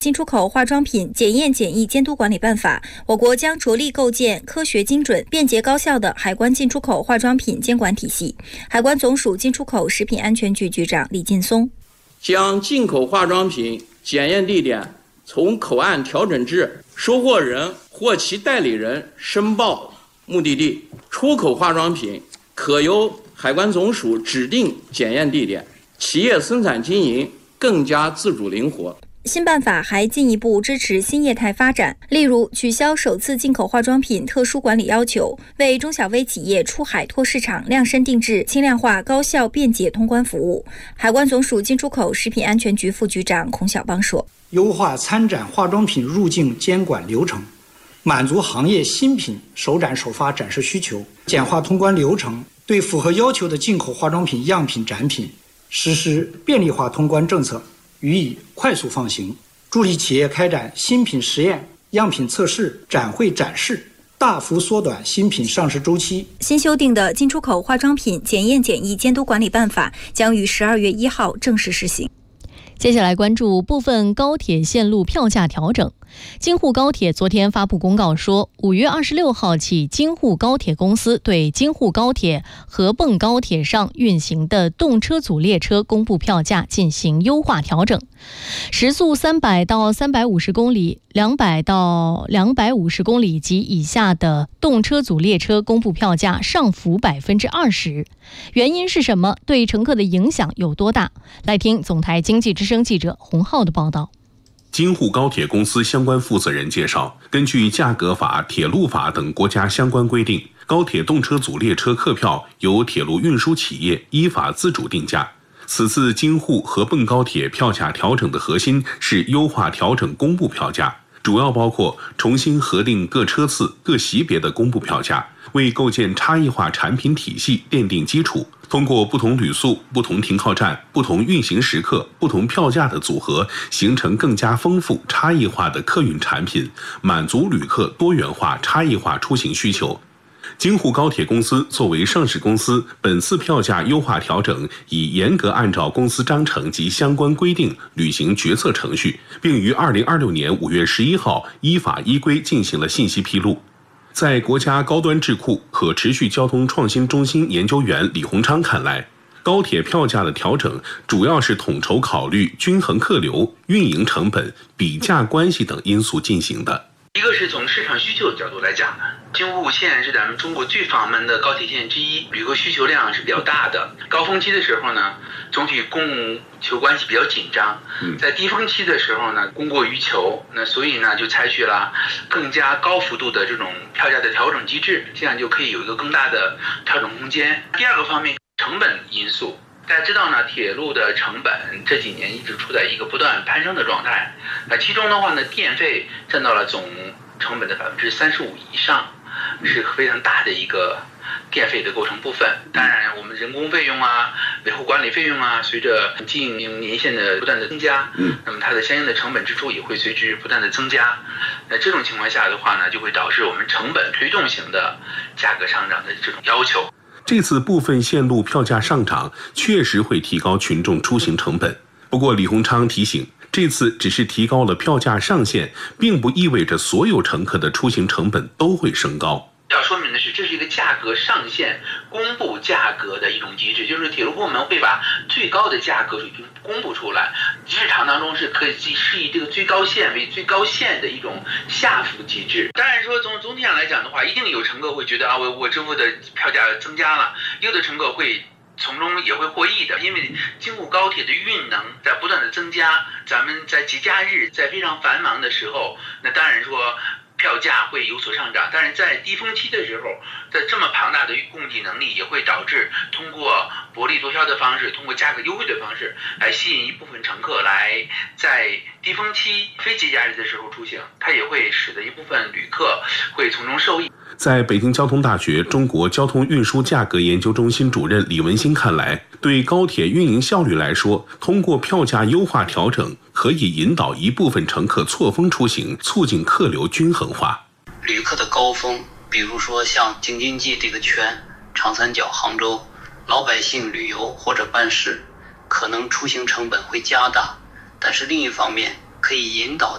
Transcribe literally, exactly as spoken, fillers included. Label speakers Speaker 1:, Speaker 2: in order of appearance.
Speaker 1: 进出口化妆品检验检疫监督管理办法，我国将着力构建科学精准、便捷高效的海关进出口化妆品监管体系。海关总署进出口食品安全局局长李劲松
Speaker 2: 将进口化妆品检验地点从口岸调整至收货人或其代理人申报目的地。出口化妆品可由海关总署指定检验地点，企业生产经营更加自主灵活。
Speaker 1: 新办法还进一步支持新业态发展，例如取消首次进口化妆品特殊管理要求，为中小微企业出海拓市场量身定制轻量化高效便捷通关服务。海关总署进出口食品安全局副局长孔晓邦说，
Speaker 3: 优化参展化妆品入境监管流程，满足行业新品首展首发展示需求，简化通关流程，对符合要求的进口化妆品样品展品实施便利化通关政策，予以快速放行，助力企业开展新品实验、样品测试、展会展示，大幅缩短新品上市周期。
Speaker 1: 新修订的进出口化妆品检验检疫监督管理办法将于十二月一号正式施行。
Speaker 4: 接下来关注部分高铁线路票价调整。京沪高铁昨天发布公告说，五月二十六号起，京沪高铁公司对京沪高铁、合泵高铁上运行的动车组列车公布票价进行优化调整。时速三百到三百五十公里、两百到两百五十公里及以下的动车组列车公布票价上浮百分之二十。原因是什么？对乘客的影响有多大？来听总台经济之声记者洪浩的报道。
Speaker 5: 京沪高铁公司相关负责人介绍，根据价格法、铁路法等国家相关规定，高铁动车组列车客票由铁路运输企业依法自主定价。此次京沪合泵高铁票价调整的核心是优化调整公布票价，主要包括重新核定各车次、各级别的公布票价，为构建差异化产品体系奠定基础。通过不同旅宿、不同停靠站、不同运行时刻、不同票价的组合，形成更加丰富、差异化的客运产品，满足旅客多元化、差异化出行需求。京沪高铁公司作为上市公司，本次票价优化调整已严格按照公司章程及相关规定履行决策程序，并于二零二六年五月十一号依法依规进行了信息披露。在国家高端智库可持续交通创新中心研究员李洪昌看来，高铁票价的调整主要是统筹考虑均衡客流、运营成本、比价关系等因素进行的。
Speaker 6: 一个是从市场需求的角度来讲呢，京沪线是咱们中国最访问的高铁线之一，旅客需求量是比较大的。高峰期的时候呢，总体供求关系比较紧张，在低峰期的时候呢，供过于求，那所以呢就采取了更加高幅度的这种票价的调整机制，这样就可以有一个更大的调整空间。第二个方面，成本因素。大家知道呢，铁路的成本这几年一直处在一个不断攀升的状态。那其中的话呢，电费占到了总成本的百分之三十五以上，是非常大的一个电费的构成部分。当然，我们人工费用啊、维护管理费用啊，随着经营年限的不断的增加，那么它的相应的成本支出也会随之不断的增加。那这种情况下的话呢，就会导致我们成本推动型的价格上涨的这种要求。
Speaker 5: 这次部分线路票价上涨确实会提高群众出行成本，不过李洪昌提醒，这次只是提高了票价上限，并不意味着所有乘客的出行成本都会升高。
Speaker 6: 要说明的是，这是一个价格上限公布价格的一种机制，就是铁路部门会把最高的价格水平公布出来，市场当中是可以是以这个最高线为最高线的一种下浮机制。当然说从总体上来讲的话，一定有乘客会觉得啊，我我支付的票价增加了，有的乘客会从中也会获益的，因为京沪高铁的运能在不断的增加，咱们在节假日在非常繁忙的时候，那当然说票价会有所上涨，但是在低峰期的时候，在这么庞大的供给能力也会导致通过薄利多销的方式，通过价格优惠的方式来吸引一部分乘客来在低峰期非节假日的时候出行，它也会使得一部分旅客会从中受益。
Speaker 5: 在北京交通大学中国交通运输价格研究中心主任李文新看来，对高铁运营效率来说，通过票价优化调整，可以引导一部分乘客错峰出行，促进客流均衡化。
Speaker 7: 旅客的高峰，比如说像京津冀这个圈、长三角、杭州，老百姓旅游或者办事，可能出行成本会加大，但是另一方面可以引导